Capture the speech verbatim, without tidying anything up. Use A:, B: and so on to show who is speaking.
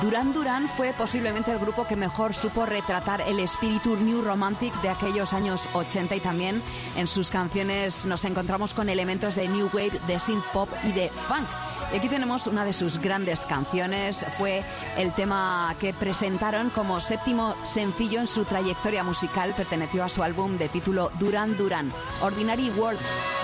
A: Duran Duran fue posiblemente el grupo que mejor supo retratar el espíritu New Romantic de aquellos años ochenta, y también en sus canciones nos encontramos con elementos de New Wave, de synth pop y de funk. Y aquí tenemos una de sus grandes canciones, fue el tema que presentaron como séptimo sencillo en su trayectoria musical, perteneció a su álbum de título Duran Duran, Ordinary World.